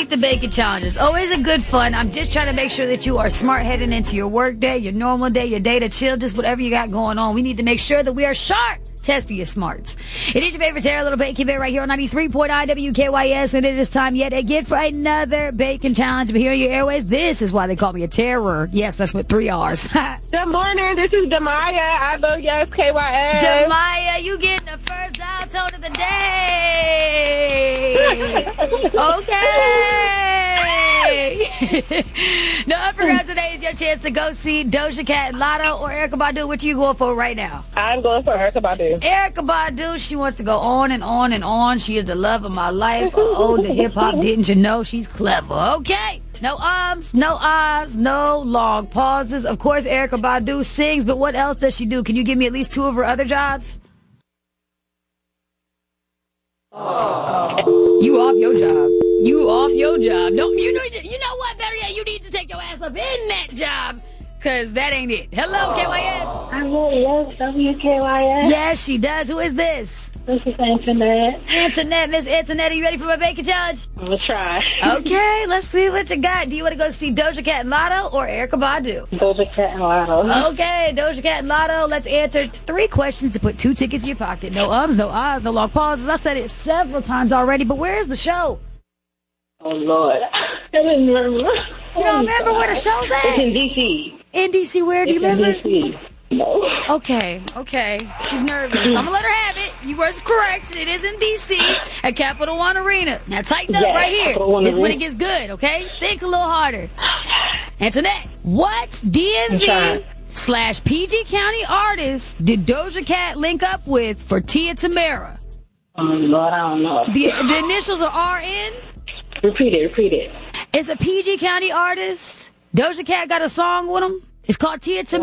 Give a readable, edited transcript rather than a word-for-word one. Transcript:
Beat the Bacon Challenge is always a good fun. I'm just trying to make sure that you are smart heading into your work day, your normal day, your day to chill, just whatever you got going on. We need to make sure that we are sharp. Testing your smarts. It is your favorite Tara Little Bacon Bear right here on 93.9 WKYS, and it is time yet again for another Bacon Challenge. But here on your airways, this is why they call me a terror. Yes, that's with 3 R's. Good morning. This is Demaya. I love yes, KYS. Demaya, you getting the first dial tone of the day. Okay. Now, up for grabs today is your chance to go see Doja Cat and Lotto or Erykah Badu. What are you going for right now? I'm going for Erykah Badu. Erykah Badu, she wants to go on and on and on. She is the love of my life. Ode to hip-hop. Didn't you know she's clever? Okay. No ums, no ahs, no long pauses. Of course, Erykah Badu sings, but what else does she do? Can you give me at least 2 of her other jobs? Oh. You off your job. You off your job. No, you know what? Better yet, you need to take your ass up in that job. Because that ain't it. Hello, KYS. I really love WKYS. Yes, she does. Who is this? This is Antoinette. Antoinette, Miss Antoinette, are you ready for my Bacon Challenge? I'm going to try. Okay, let's see what you got. Do you want to go see Doja Cat and Lotto or Erykah Badu? Doja Cat and Lotto. Okay, Doja Cat and Lotto. Let's answer 3 questions to put 2 tickets in your pocket. No ums, no ahs, no long pauses. I said it several times already, but where's the show? Oh, Lord. I didn't remember. You don't remember where the show's at? It's in D.C. In D.C. Where? Do you remember? In D.C. No. Okay. She's nervous. I'm going to let her have it. You were correct. It is in D.C. at Capital One Arena. Now tighten up right here. This is when it gets good, okay? Think a little harder. Antoinette, what DMV/PG County artist did Doja Cat link up with for Tia Tamera? Oh, Lord, I don't know. The initials are RN? Repeat it. It's a PG County artist. Doja Cat got a song with him. It's called Tia Tamera.